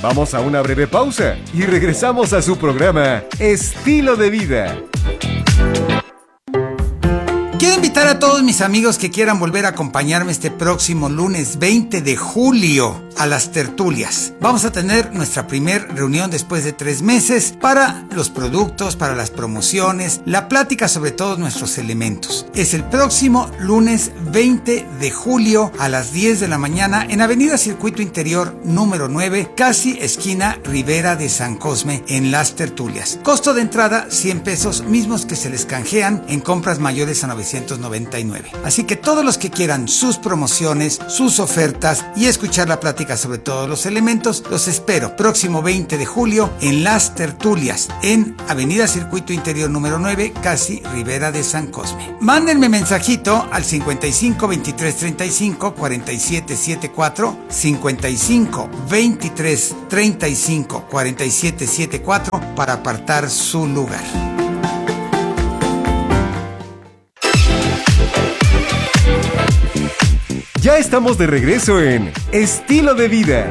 Vamos a una breve pausa y regresamos a su programa Estilo de Vida. Quiero invitar a todos mis amigos que quieran volver a acompañarme este próximo lunes 20 de julio a las tertulias. Vamos a tener nuestra primer reunión después de 3 meses para los productos, para las promociones, la plática sobre todos nuestros elementos. Es el próximo lunes 20 de julio a las 10 de la mañana en Avenida Circuito Interior número 9, casi esquina Ribera de San Cosme, en las tertulias. Costo de entrada 100 pesos, mismos que se les canjean en compras mayores a 999. Así que todos los que quieran sus promociones, sus ofertas y escuchar la plática sobre todos los elementos, los espero próximo 20 de julio en las tertulias en Avenida Circuito Interior número 9, casi Ribera de San Cosme. Mándenme mensajito al 55 23 35 47 74, 55 23 35 47 74 para apartar su lugar. Ya estamos de regreso en Estilo de Vida.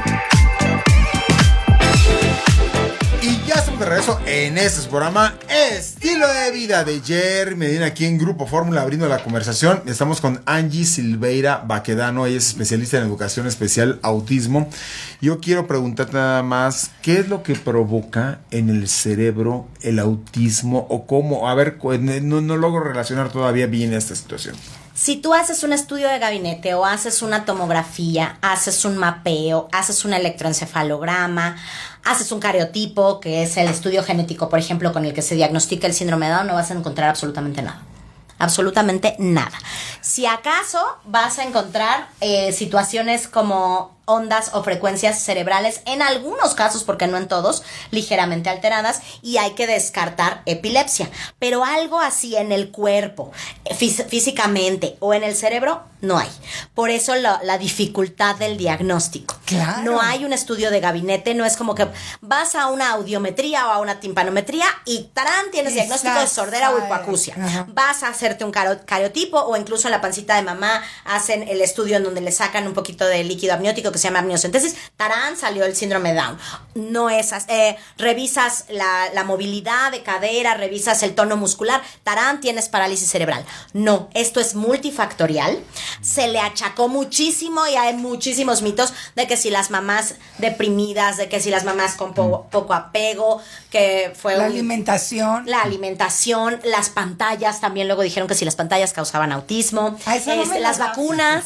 Y ya estamos de regreso en este programa Estilo de Vida de Jerry Medina, aquí en Grupo Fórmula, abriendo la conversación. Estamos con Angie Silveira Baquedano, ella es especialista en educación especial autismo. Yo quiero preguntarte nada más, ¿qué es lo que provoca en el cerebro el autismo o cómo? A ver, no logro relacionar todavía bien esta situación. Si tú haces un estudio de gabinete o haces una tomografía, haces un mapeo, haces un electroencefalograma, haces un cariotipo, que es el estudio genético, por ejemplo, con el que se diagnostica el síndrome de Down, no vas a encontrar absolutamente nada. Absolutamente nada. Si acaso vas a encontrar situaciones como ondas o frecuencias cerebrales, en algunos casos, porque no en todos, ligeramente alteradas, y hay que descartar epilepsia. Pero algo así en el cuerpo, físicamente o en el cerebro, no hay. Por eso la dificultad del diagnóstico. Claro. No hay un estudio de gabinete, no es como que vas a una audiometría o a una timpanometría y ¡tarán! Tienes diagnóstico de sordera o hipoacusia. Ajá. Vas a hacerte un cariotipo o incluso en la pancita de mamá hacen el estudio en donde le sacan un poquito de líquido amniótico que se llama amniocentesis, ¡tarán! Salió el síndrome de Down. No es revisas la movilidad de cadera, revisas el tono muscular, ¡tarán! Tienes parálisis cerebral. No, esto es multifactorial. Se le achacó muchísimo y hay muchísimos mitos de que si las mamás deprimidas, de que si las mamás con poco apego, que fue la alimentación, las pantallas, también luego dijeron que si las pantallas causaban autismo, las vacunas,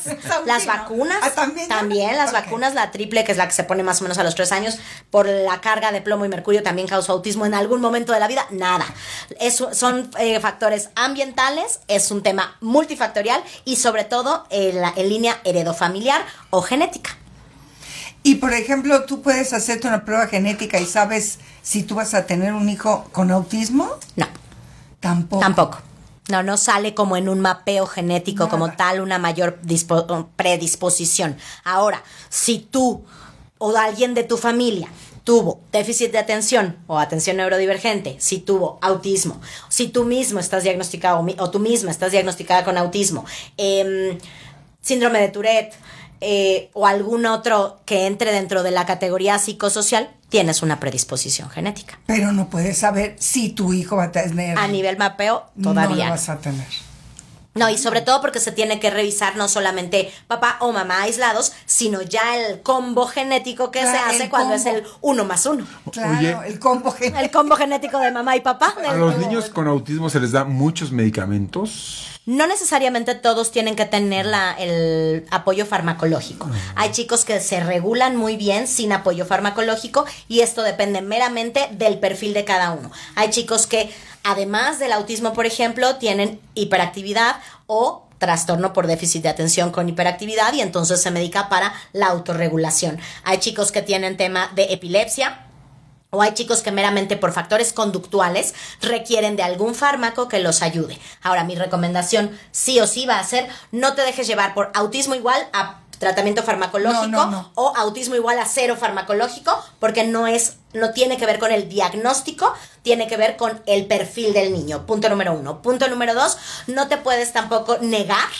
también las vacunas, la triple, que es la que se pone más o menos a los 3 años, por la carga de plomo y mercurio también causó autismo en algún momento de la vida, nada. Son factores ambientales, es un tema multifactorial y sobre todo en línea heredofamiliar o genética. Y por ejemplo, ¿tú puedes hacerte una prueba genética y sabes si tú vas a tener un hijo con autismo? No. Tampoco. No sale como en un mapeo genético, como tal, una mayor predisposición. Ahora, si tú o alguien de tu familia tuvo déficit de atención o atención neurodivergente, si tuvo autismo, si tú mismo estás diagnosticado o tú misma estás diagnosticada con autismo, síndrome de Tourette o algún otro que entre dentro de la categoría psicosocial, tienes una predisposición genética. Pero no puedes saber si tu hijo va a tener. A nivel mapeo, todavía no lo vas a tener. No, y sobre todo porque se tiene que revisar no solamente papá o mamá aislados, sino ya el combo genético que se hace cuando es el 1 más 1. Claro, Oye, el combo genético. El combo genético de mamá y papá. ¿A los niños con autismo se les da muchos medicamentos? No necesariamente todos tienen que tener el apoyo farmacológico. Hay chicos que se regulan muy bien sin apoyo farmacológico y esto depende meramente del perfil de cada uno. Hay chicos que, además del autismo, por ejemplo, tienen hiperactividad o trastorno por déficit de atención con hiperactividad y entonces se medica para la autorregulación. Hay chicos que tienen tema de epilepsia, o hay chicos que meramente por factores conductuales requieren de algún fármaco que los ayude. Ahora, mi recomendación sí o sí va a ser: no te dejes llevar por autismo igual a tratamiento farmacológico no. O autismo igual a cero farmacológico, porque no tiene que ver con el diagnóstico, tiene que ver con el perfil del niño. Punto número 1. Punto número 2, no te puedes tampoco negar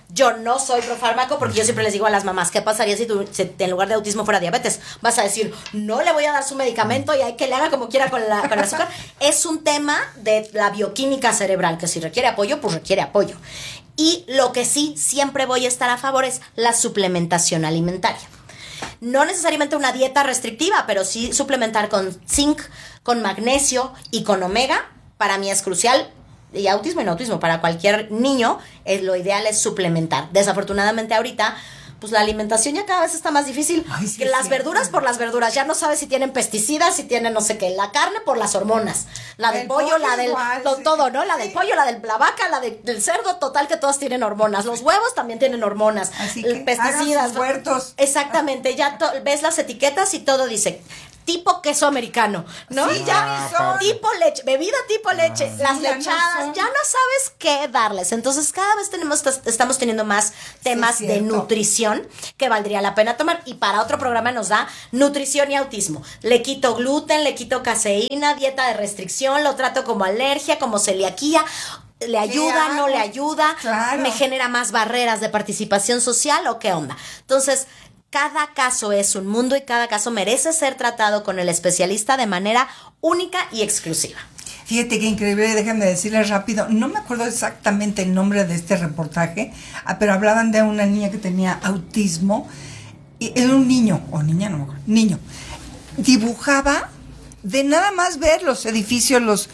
Yo no soy pro fármaco porque yo siempre les digo a las mamás, ¿qué pasaría si en lugar de autismo fuera diabetes? Vas a decir, no le voy a dar su medicamento y hay que le haga como quiera con el azúcar. Es un tema de la bioquímica cerebral, que si requiere apoyo, pues requiere apoyo. Y lo que sí siempre voy a estar a favor es la suplementación alimentaria. No necesariamente una dieta restrictiva, pero sí suplementar con zinc, con magnesio y con omega, para mí es crucial. Y autismo y no autismo, para cualquier niño, lo ideal es suplementar. Desafortunadamente ahorita, pues la alimentación ya cada vez está más difícil. Ay, sí, que las sí. verduras por las verduras, ya no sabes si tienen pesticidas, si tienen no sé qué. La carne por las hormonas, la del El pollo, pollo la del igual, sí. todo, ¿no? La del pollo, la de la vaca, la del cerdo, total que todas tienen hormonas. Los huevos también tienen hormonas. Así que pesticidas. hagan sus huertos. Exactamente, ya ves las etiquetas y todo dice tipo queso americano, ¿no? Sí, ya ya son. tipo leche, bebida tipo leche, las Sí, ya no lechadas, son. ya no sabes qué darles. Entonces cada vez estamos teniendo más temas Sí, de cierto. nutrición que valdría la pena tomar. Y para otro programa nos da nutrición y autismo. Le quito gluten, le quito caseína, dieta de restricción, lo trato como alergia, como celiaquía. ¿Le ayuda, no hago? le ayuda? Claro. ¿Me genera más barreras de participación social o qué onda? Entonces, cada caso es un mundo y cada caso merece ser tratado con el especialista de manera única y exclusiva. Fíjate qué increíble, déjenme decirles rápido, no me acuerdo exactamente el nombre de este reportaje, pero hablaban de una niña que tenía autismo, y era un niño, o niña, no me acuerdo, niño, dibujaba de nada más ver los edificios,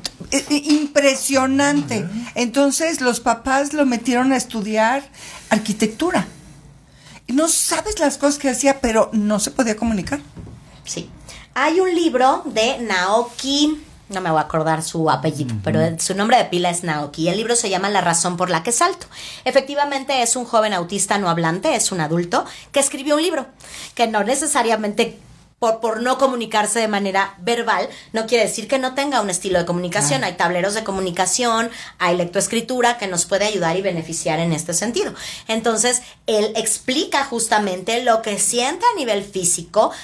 impresionante. Entonces los papás lo metieron a estudiar arquitectura. Y no sabes las cosas que hacía, pero no se podía comunicar. Sí. Hay un libro de Naoki, no me voy a acordar su apellido, pero su nombre de pila es Naoki. El libro se llama La razón por la que salto. Efectivamente es un joven autista no hablante, es un adulto, que escribió un libro, que no necesariamente por no comunicarse de manera verbal, no quiere decir que no tenga un estilo de comunicación. Hay tableros de comunicación, hay lectoescritura que nos puede ayudar y beneficiar en este sentido. Entonces, él explica justamente lo que siente a nivel físico,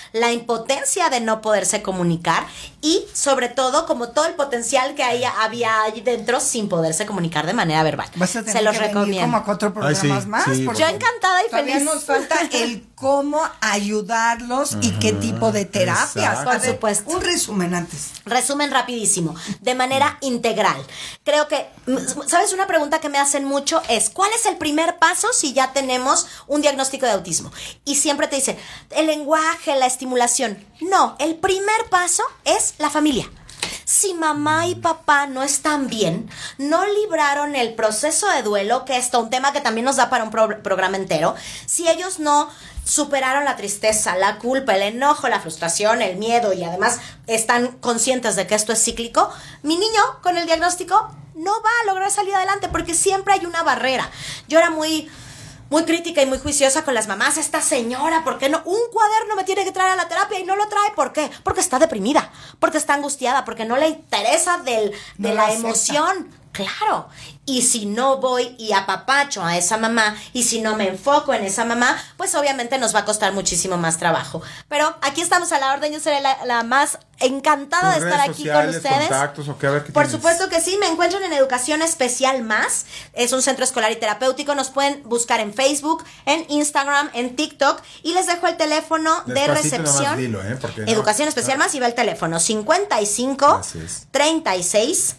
la impotencia de no poderse comunicar y, sobre todo, como todo el potencial que había ahí dentro sin poderse comunicar de manera verbal. Vas a tener Se los que venir recomiendo. como a 4 programas Ay, sí, más. sí, porque Yo encantada y todavía feliz. nos falta el cómo ayudarlos y qué tipo de terapias. exacto. A Por ver, supuesto. un resumen antes. Resumen rapidísimo, de manera integral. Creo que, ¿sabes? Una pregunta que me hacen mucho es, ¿cuál es el primer paso si ya tenemos un diagnóstico de autismo? Y siempre te dicen, el lenguaje, la estimulación. No, el primer paso es la familia. Si mamá y papá no están bien, no libraron el proceso de duelo, que es un tema que también nos da para un programa entero, si ellos no superaron la tristeza, la culpa, el enojo, la frustración, el miedo y además están conscientes de que esto es cíclico, mi niño con el diagnóstico no va a lograr salir adelante porque siempre hay una barrera. Yo era muy crítica y muy juiciosa con las mamás. Esta señora, ¿por qué no? Un cuaderno me tiene que traer a la terapia y no lo trae. ¿Por qué? Porque está deprimida, porque está angustiada, porque no le interesa de No la la emoción. Claro. Y si no voy y apapacho a esa mamá y si no me enfoco en esa mamá, pues obviamente nos va a costar muchísimo más trabajo. Pero aquí estamos a la orden. Yo seré la más encantada de ¿Tus estar redes aquí sociales, con ustedes. contactos o qué? A ver, ¿qué Por tienes? supuesto que sí, me encuentran en Educación Especial Más. Es un centro escolar y terapéutico. Nos pueden buscar en Facebook, en Instagram, en TikTok. Y les dejo el teléfono de Despacito recepción. nomás dilo, porque no- Educación Especial Más y va el teléfono 55 Así es. 36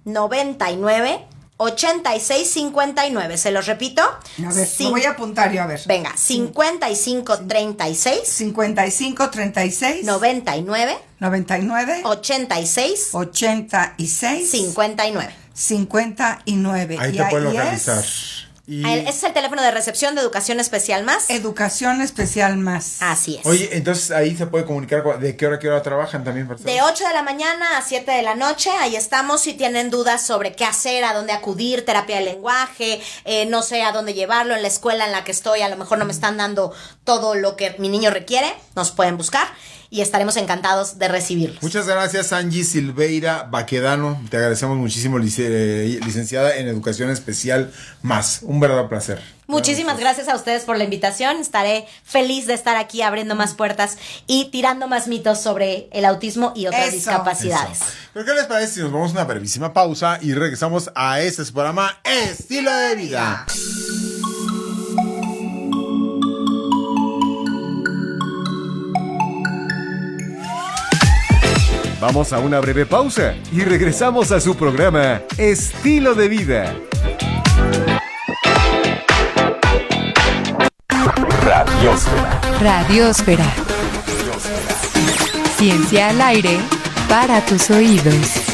99 86 59. Se los repito. A ver, lo voy a apuntar yo, a ver. Venga, 55 36 55 36 99 99 86 86 59. 59. Ahí Y te pueden ahí localizar. es Y, Ese es el teléfono de recepción de Educación Especial Más. Educación Especial Más. Así es. oye, entonces ahí se puede comunicar de qué hora trabajan también. para De saber. 8 de la mañana a 7 de la noche, ahí estamos. Si tienen dudas sobre qué hacer, a dónde acudir, terapia de lenguaje, no sé a dónde llevarlo, en la escuela en la que estoy, a lo mejor no me están dando todo lo que mi niño requiere, nos pueden buscar y estaremos encantados de recibirlos. Muchas gracias, Angie Silveira Baquedano. Te agradecemos muchísimo, licenciada en Educación Especial Más. Un verdadero placer. Muchísimas gracias a ustedes por la invitación. Estaré feliz de estar aquí abriendo más puertas y tirando más mitos sobre el autismo y otras Eso. discapacidades. ¿Pero qué les parece si nos vamos a una brevísima pausa y regresamos a este programa Estilo de Vida? Vamos a una breve pausa y regresamos a su programa Estilo de Vida. Radiosfera. Ciencia al aire para tus oídos.